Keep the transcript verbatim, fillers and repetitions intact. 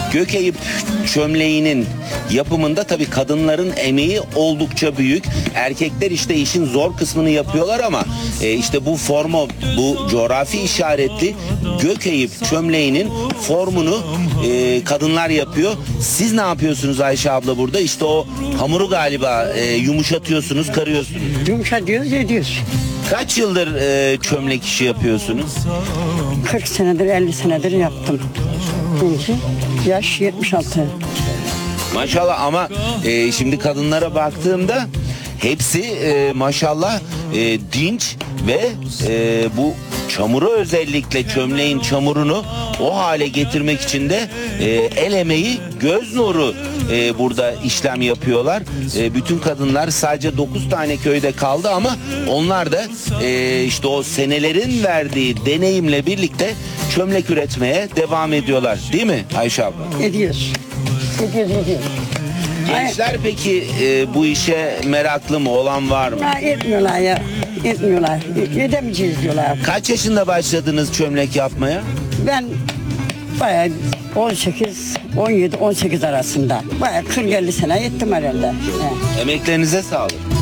Gökeyip çömleğinin yapımında tabii kadınların emeği oldukça büyük. Erkekler işte işin zor kısmını yapıyorlar ama e, işte bu formu, bu coğrafi işaretli Gökeyip çömleğinin formunu e, kadınlar yapıyor. Siz ne yapıyorsunuz Ayşe abla burada? İşte o hamuru galiba e, yumuşatıyorsunuz, karıyorsunuz. Yumuşatıyoruz, ediyoruz. Kaç yıldır e, çömlek işi yapıyorsunuz? kırk senedir, elli senedir yaptım. Çünkü yaş yetmiş altı. Maşallah ama e, şimdi kadınlara baktığımda hepsi e, maşallah e, dinç ve e, bu çamuru, özellikle çömleğin çamurunu o hale getirmek için de e, el emeği, göz nuru e, burada işlem yapıyorlar. E, bütün kadınlar, sadece dokuz tane köyde kaldı ama onlar da e, işte o senelerin verdiği deneyimle birlikte çömlek üretmeye devam ediyorlar. Değil mi Ayşe abla? Ediyoruz. Ediyoruz, ediyoruz. Gençler peki e, bu işe meraklı mı, olan var mı? Ha, etmiyorlar ya. Etmiyorlar. Edemeyeceğiz diyorlar. Kaç yaşında başladınız çömlek yapmaya? Ben bayağı on sekiz, on yedi, on sekiz arasında. Bayağı kırk elli sene ettim herhalde. He. Emeklerinize sağlık.